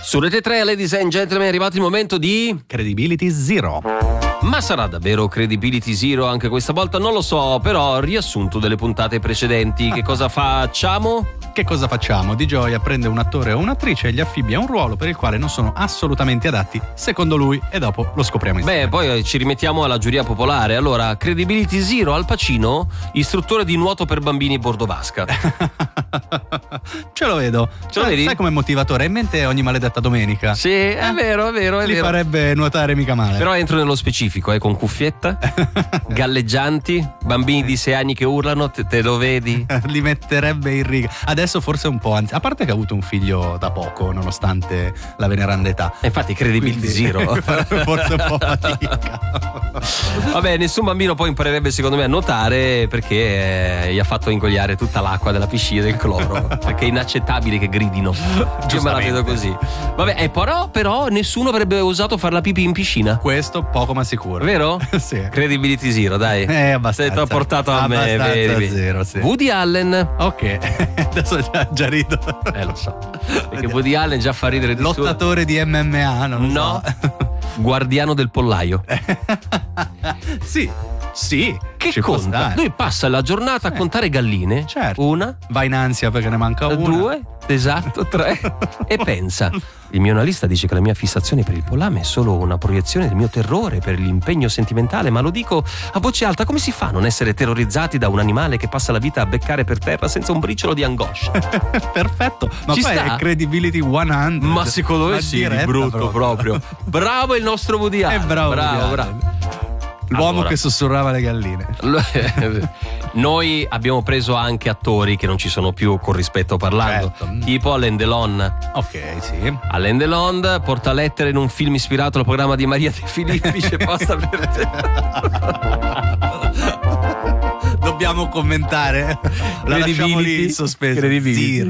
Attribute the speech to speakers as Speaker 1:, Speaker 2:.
Speaker 1: Su Rete 3, ladies and gentlemen, è arrivato il momento di
Speaker 2: Credibility Zero.
Speaker 1: Ma sarà davvero Credibility Zero anche questa volta? Non lo so, però riassunto delle puntate precedenti. Che cosa facciamo?
Speaker 2: Che cosa facciamo? Di Gioia prende un attore o un'attrice e gli affibbia un ruolo per il quale non sono assolutamente adatti, secondo lui, e dopo lo scopriamo insieme.
Speaker 1: Beh, poi ci rimettiamo alla giuria popolare. Allora, Credibility Zero, Al Pacino, istruttore di nuoto per bambini bordo vasca.
Speaker 2: Ce lo vedo.
Speaker 1: Ce lo vedi?
Speaker 2: Sai come motivatore? Hai in mente Ogni maledetta domenica?
Speaker 1: Sì, è vero.
Speaker 2: Li farebbe nuotare mica male.
Speaker 1: Però entro nello specifico, con cuffietta, galleggianti, bambini di 6 anni che urlano, te lo vedi?
Speaker 2: Li metterebbe in riga. Adesso forse un po', anzi, a parte che ha avuto un figlio da poco, nonostante la veneranda età.
Speaker 1: Infatti Credibility Zero.
Speaker 2: Forse un po' fatica.
Speaker 1: Vabbè, nessun bambino poi imparerebbe secondo me a nuotare perché gli ha fatto ingoiare tutta l'acqua della piscina del cloro. Perché è inaccettabile che gridino. Io me la vedo così. Vabbè, però nessuno avrebbe osato far la pipì in piscina.
Speaker 2: Questo poco ma sicuro.
Speaker 1: Vero?
Speaker 2: Sì.
Speaker 1: Credibility Zero, dai.
Speaker 2: Abbastanza.
Speaker 1: Sei portato a me, vedi.
Speaker 2: Zero, sì.
Speaker 1: Woody Allen.
Speaker 2: Ok, adesso già rido.
Speaker 1: Lo so. Perché Woody Allen già fa ridere di
Speaker 2: lottatore di MMA, non lo
Speaker 1: no.
Speaker 2: so.
Speaker 1: Guardiano del pollaio.
Speaker 2: Sì.
Speaker 1: Che conta? Lui passa la giornata a contare galline.
Speaker 2: Certo.
Speaker 1: Una,
Speaker 2: va in ansia perché ne manca una.
Speaker 1: 2, esatto, 3 e pensa: il mio analista dice che la mia fissazione per il pollame è solo una proiezione del mio terrore per l'impegno sentimentale, ma lo dico a voce alta, come si fa a non essere terrorizzati da un animale che passa la vita a beccare per terra senza un briciolo di angoscia?
Speaker 2: Perfetto, ma
Speaker 1: ci
Speaker 2: poi
Speaker 1: sta?
Speaker 2: È Credibility 100.
Speaker 1: Ma secondo me sì, di brutto proprio. Bravo il nostro Woody Allen.
Speaker 2: Bravo. L'uomo
Speaker 1: allora,
Speaker 2: che sussurrava le galline.
Speaker 1: Noi abbiamo preso anche attori che non ci sono più, con rispetto parlando, tipo Alain Delon.
Speaker 2: Ok, sì.
Speaker 1: Alain Delon porta lettere in un film ispirato al programma di Maria De Filippi. C'è posta per te.
Speaker 2: Dobbiamo commentare. La lasciamo lì in sospeso.